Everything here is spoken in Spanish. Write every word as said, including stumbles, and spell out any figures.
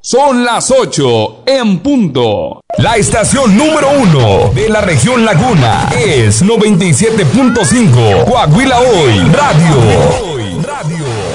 Son las ocho en punto. La estación número uno de la región Laguna es noventa y siete punto cinco Coahuila Hoy Radio. Radio.